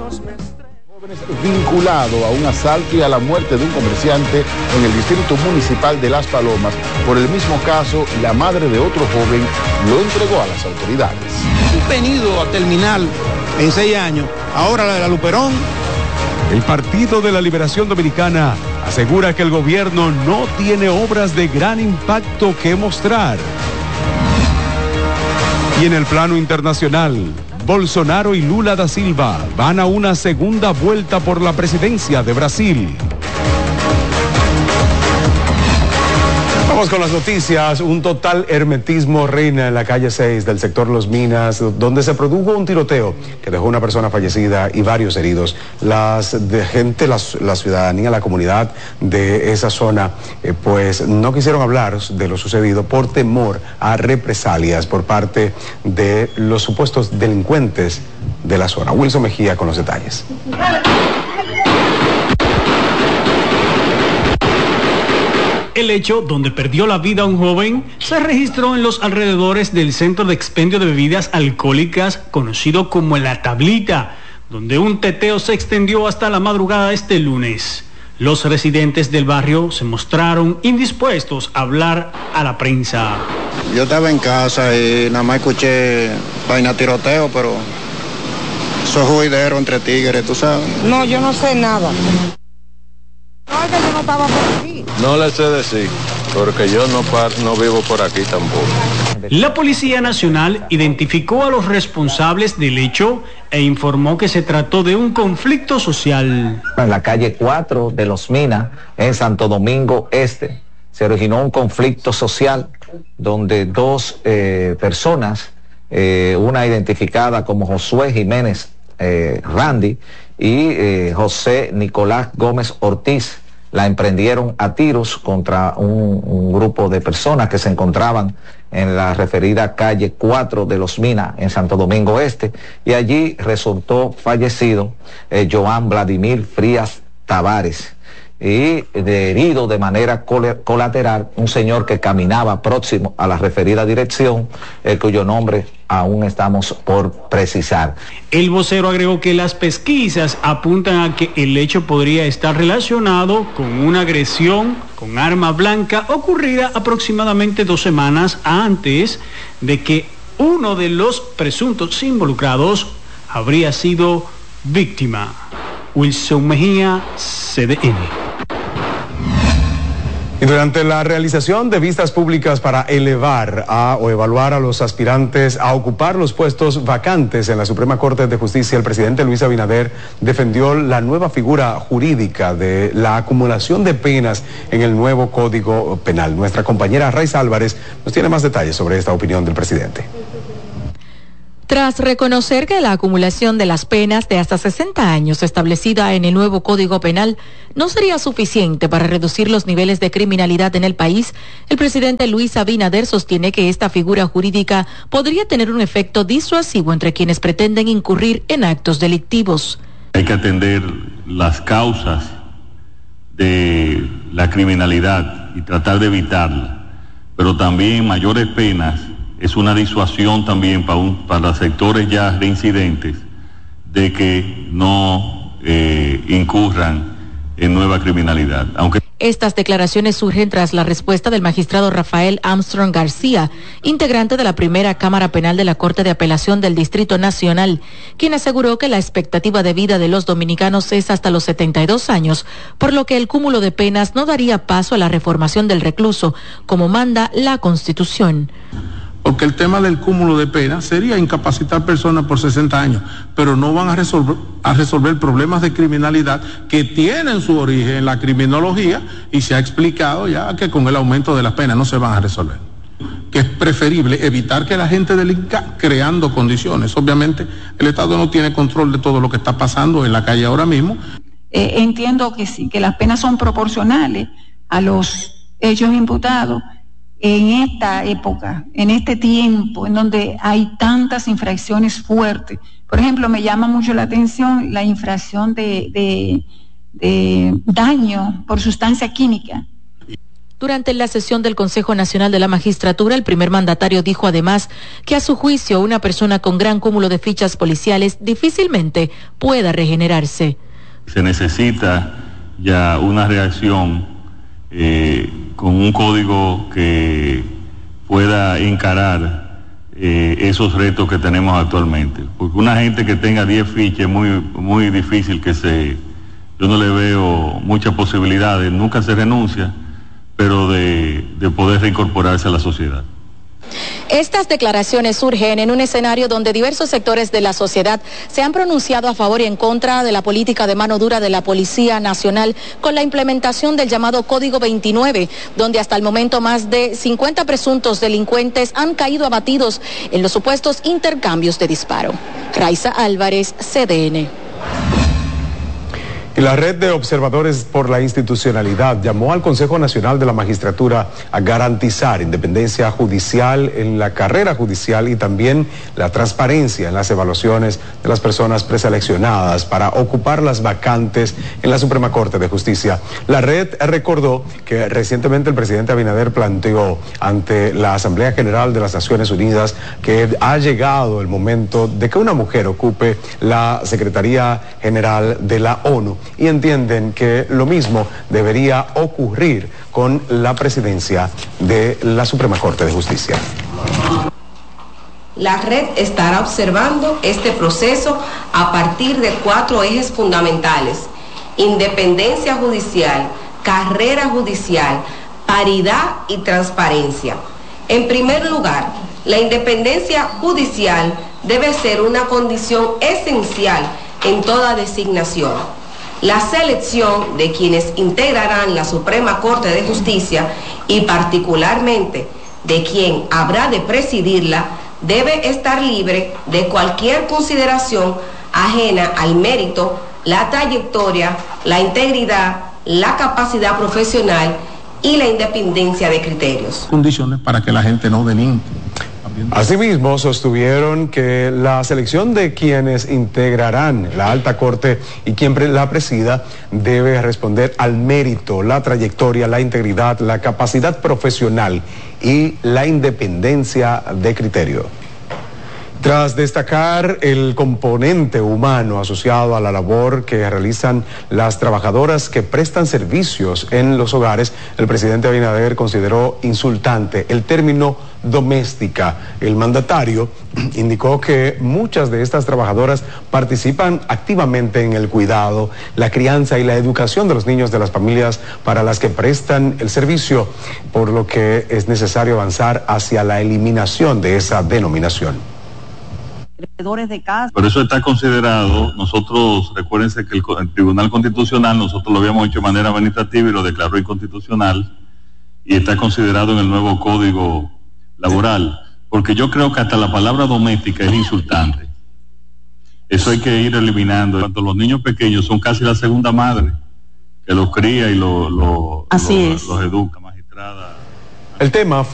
Vinculado a un asalto y a la muerte de un comerciante en el distrito municipal de Las Palomas. Por el mismo caso, la madre de otro joven lo entregó a las autoridades. Venido a terminar en 6 años, ahora la de la Luperón. El Partido de la Liberación Dominicana asegura que el gobierno no tiene obras de gran impacto que mostrar. Y en el plano internacional, Bolsonaro y Lula da Silva van a una segunda vuelta por la presidencia de Brasil. Vamos con las noticias. Un total hermetismo reina en la calle 6 del sector Los Minas, donde se produjo un tiroteo que dejó una persona fallecida y varios heridos. La ciudadanía, la comunidad de esa zona, pues no quisieron hablar de lo sucedido por temor a represalias por parte de los supuestos delincuentes de la zona. Wilson Mejía con los detalles. El hecho donde perdió la vida un joven se registró en los alrededores del centro de expendio de bebidas alcohólicas conocido como La Tablita, donde un teteo se extendió hasta la madrugada de este lunes. Los residentes del barrio se mostraron indispuestos a hablar a la prensa. Yo estaba en casa y nada más escuché vaina tiroteo, pero eso es juidero entre tigres, ¿tú sabes? No, yo no sé nada. No, es que yo no estaba por aquí. No le sé decir, porque yo no vivo por aquí tampoco. La Policía Nacional identificó a los responsables del hecho e informó que se trató de un conflicto social. En la calle 4 de Los Minas, en Santo Domingo Este, se originó un conflicto social donde dos personas, una identificada como Josué Jiménez Randy y José Nicolás Gómez Ortiz, la emprendieron a tiros contra un grupo de personas que se encontraban en la referida calle 4 de Los Minas, en Santo Domingo Este, y allí resultó fallecido Joan Vladimir Frías Tavares, y herido de manera colateral un señor que caminaba próximo a la referida dirección, cuyo nombre aún estamos por precisar. El vocero agregó que las pesquisas apuntan a que el hecho podría estar relacionado con una agresión con arma blanca ocurrida aproximadamente 2 semanas antes de que uno de los presuntos involucrados habría sido víctima. Wilson Mejía, CDN. Y durante la realización de vistas públicas para elevar o evaluar a los aspirantes a ocupar los puestos vacantes en la Suprema Corte de Justicia, el presidente Luis Abinader defendió la nueva figura jurídica de la acumulación de penas en el nuevo Código Penal. Nuestra compañera Raiza Álvarez nos tiene más detalles sobre esta opinión del presidente. Tras reconocer que la acumulación de las penas de hasta 60 años establecida en el nuevo Código Penal no sería suficiente para reducir los niveles de criminalidad en el país, el presidente Luis Abinader sostiene que esta figura jurídica podría tener un efecto disuasivo entre quienes pretenden incurrir en actos delictivos. Hay que atender las causas de la criminalidad y tratar de evitarla, pero también mayores penas es una disuasión también para sectores ya reincidentes de que no incurran en nueva criminalidad. Estas declaraciones surgen tras la respuesta del magistrado Rafael Armstrong García, integrante de la primera Cámara Penal de la Corte de Apelación del Distrito Nacional, quien aseguró que la expectativa de vida de los dominicanos es hasta los 72 años, por lo que el cúmulo de penas no daría paso a la reformación del recluso, como manda la Constitución. Porque el tema del cúmulo de penas sería incapacitar personas por 60 años, pero no van a resolver problemas de criminalidad que tienen su origen en la criminología y se ha explicado ya que con el aumento de las penas no se van a resolver. Que es preferible evitar que la gente delinca creando condiciones. Obviamente el Estado no tiene control de todo lo que está pasando en la calle ahora mismo. Entiendo que sí, que las penas son proporcionales a los hechos imputados. En esta época, en este tiempo, en donde hay tantas infracciones fuertes. Por ejemplo, me llama mucho la atención la infracción de daño por sustancia química. Durante la sesión del Consejo Nacional de la Magistratura, el primer mandatario dijo además que a su juicio una persona con gran cúmulo de fichas policiales difícilmente pueda regenerarse. Se necesita ya una reacción con un código que pueda encarar esos retos que tenemos actualmente. Porque una gente que tenga 10 fichas es muy difícil yo no le veo muchas posibilidades, nunca se renuncia, pero de poder reincorporarse a la sociedad. Estas declaraciones surgen en un escenario donde diversos sectores de la sociedad se han pronunciado a favor y en contra de la política de mano dura de la Policía Nacional con la implementación del llamado Código 29, donde hasta el momento más de 50 presuntos delincuentes han caído abatidos en los supuestos intercambios de disparo. Raiza Álvarez, CDN. Y la Red de Observadores por la Institucionalidad llamó al Consejo Nacional de la Magistratura a garantizar independencia judicial en la carrera judicial y también la transparencia en las evaluaciones de las personas preseleccionadas para ocupar las vacantes en la Suprema Corte de Justicia. La red recordó que recientemente el presidente Abinader planteó ante la Asamblea General de las Naciones Unidas que ha llegado el momento de que una mujer ocupe la Secretaría General de la ONU. Y entienden que lo mismo debería ocurrir con la presidencia de la Suprema Corte de Justicia. La red estará observando este proceso a partir de 4 ejes fundamentales: independencia judicial, carrera judicial, paridad y transparencia. En primer lugar, la independencia judicial debe ser una condición esencial en toda designación. La selección de quienes integrarán la Suprema Corte de Justicia y particularmente de quien habrá de presidirla debe estar libre de cualquier consideración ajena al mérito, la trayectoria, la integridad, la capacidad profesional y la independencia de criterios. Condiciones para que la gente no delinque. Asimismo, sostuvieron que la selección de quienes integrarán la alta corte y quien la presida debe responder al mérito, la trayectoria, la integridad, la capacidad profesional y la independencia de criterio. Tras destacar el componente humano asociado a la labor que realizan las trabajadoras que prestan servicios en los hogares, el presidente Abinader consideró insultante el término doméstica. El mandatario indicó que muchas de estas trabajadoras participan activamente en el cuidado, la crianza y la educación de los niños de las familias para las que prestan el servicio, por lo que es necesario avanzar hacia la eliminación de esa denominación. Por eso está considerado, nosotros, recuérdense que el Tribunal Constitucional, nosotros lo habíamos hecho de manera administrativa y lo declaró inconstitucional, y está considerado en el nuevo Código Laboral, porque yo creo que hasta la palabra doméstica es insultante. Eso hay que ir eliminando. Cuando los niños pequeños son casi la segunda madre, que los cría y los educa, magistrada. El tema fue